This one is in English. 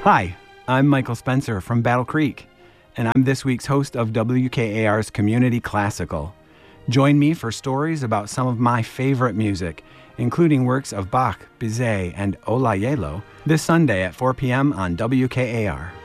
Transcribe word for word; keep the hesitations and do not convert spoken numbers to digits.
Hi, I'm Michael Spencer from Battle Creek, and I'm this week's host of W K A R's Community Classical. Join me for stories about some of my favorite music, including works of Bach, Bizet, and Olayelo, this Sunday at four p.m. on W K A R.